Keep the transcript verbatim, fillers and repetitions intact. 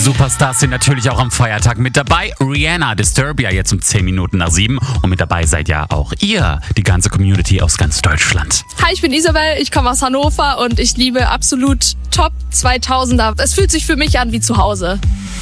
Superstars sind natürlich auch am Feiertag mit dabei. Rihanna, Disturbia jetzt um zehn Minuten nach sieben. Und mit dabei seid ja auch ihr, die ganze Community aus ganz Deutschland. Hi, ich bin Isabel, ich komme aus Hannover und ich liebe absolut Top zweitausender. Es fühlt sich für mich an wie zu Hause.